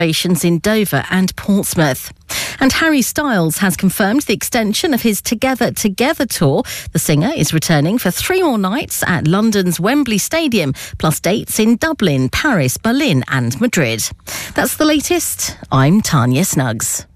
in Dover and Portsmouth. And Harry Styles has confirmed the extension of his Together Together tour. The singer is returning for 3 more nights at London's Wembley Stadium, plus dates in Dublin, Paris, Berlin and Madrid. That's the latest. I'm Tanya Snuggs.